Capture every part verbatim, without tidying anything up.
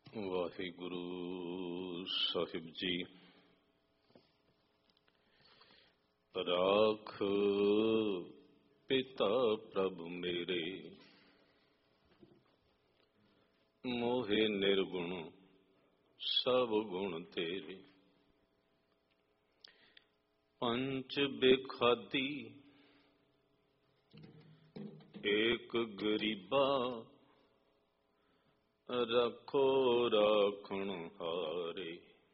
ਵਾਹਿਗੁਰੂ ਸਾਹਿਬ ਜੀ। ਰਾਖ ਪਿਤਾ ਪ੍ਰਭ ਮੇਰੇ, ਮੋਹਿ ਨਿਰਗੁਣ ਸਭ ਗੁਣ ਤੇਰੇ। ਪੰਚ ਬੇਖਾਦੀ ਏਕ ਗਰੀਬਾ, ਰੱਖੋ ਰਾਖਣ ਹਾਰੇ।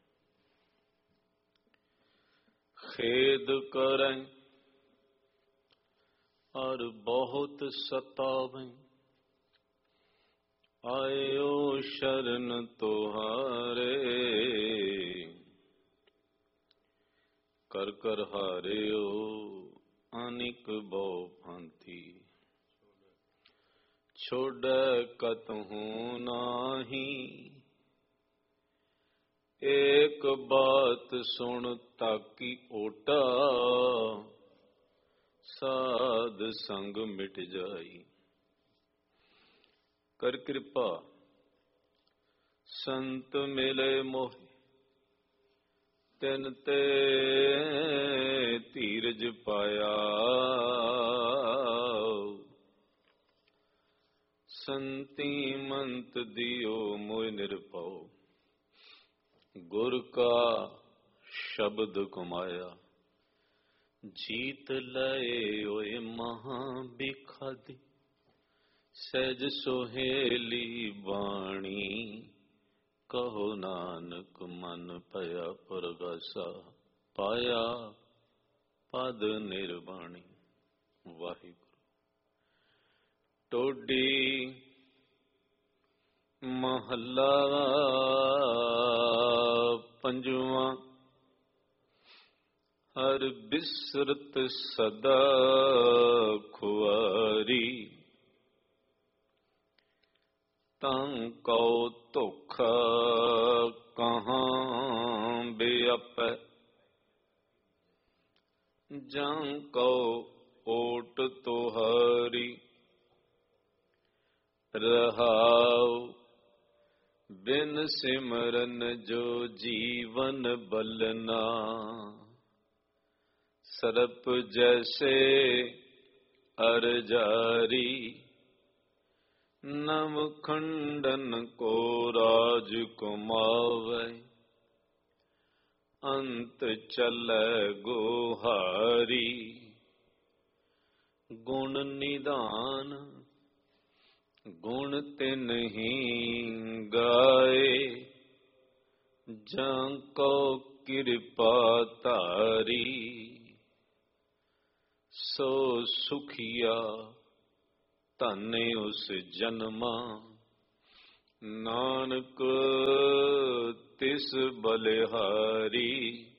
ਖੇਦ ਕਰੈ ਅਰ ਬਹੁਤ ਸਤਾਵੈ, ਆਇਓ ਸ਼ਰਨ ਤੁਹਾਰੇ। ਕਰ ਕਰ ਹਾਰਿਓ ਅਨਿਕ ਬਹੁ ਭਾਂਤੀ, ਛੋੜੈ ਕਤਹੁ ਨਾਹੀ। ਏਕ ਬਾਤ ਸੁਣ ਤਾਕੀ ਓਟਾ, ਸਾਧ ਸੰਗ ਮਿਟ ਜਾਈ। ਕਰ ਕਿਰਪਾ ਸੰਤ ਮਿਲੇ ਮੋਹਿ, ਤਿਨ ਤੇ ਧੀਰਜ ਪਾਇਆ। ਸੰਤੀ ਮੰਤ ਦਿਓ ਮੋਇ ਨਿਰਭਉ, ਗੁਰ ਕਾ ਸ਼ਬਦ ਕਮਾਇਆ। ਜੀਤ ਲਏ ਓਏ ਮਹਾ ਬਿਖਾਦੀ, ਸਹਿਜ ਸੁਹੇਲੀ ਬਾਣੀ। ਕਹੋ ਨਾਨਕ ਮਨ ਭਇਆ ਪਰਗਾਸਾ, ਪਾਇਆ ਪਦ ਨਿਰਵਾਣੀ। ਵਾਹਿਗੁਰੂ। ਟੋਡੀ ਮਹੱਲਾ ਪੰਜਵਾਂ। ਹਰ ਬਿਸਰਤ ਸਦਾ ਖੁਆਰੀ, ਤਾਂ ਕਉ ਧੋਖ ਕਹਾਂ ਬਿਆਪੈ। ਜਾਂ ਕਉ ਓਟ ਤੁਹਾਰੀ, ਰਹਾਉ ਬਿਨ ਸਿਮਰਨ ਜੋ ਜੀਵਨ ਬਲਨਾ। ਸਰਪ ਜੈਸੇ ਅਰ ਜਾਰੀ, ਨਵ ਖੰਡਨ ਕੋ ਰਾਜ ਕਮਾਵੈ। ਅੰਤ ਚਲੈ ਗੋਹਾਰੀ, ਗੁਣ ਨਿਧਾਨ ਗੁਣ ਤਿਨਹੀ ਗਾਏ। ਜਾਂ ਕੋ ਕਿਰਪਾ ਧਾਰੀ, ਸੋ ਸੁਖੀਆ ਧਨ ਉਸ ਜਨਮਾ। ਨਾਨਕ ਤਿਸ ਬਲਿਹਾਰੀ,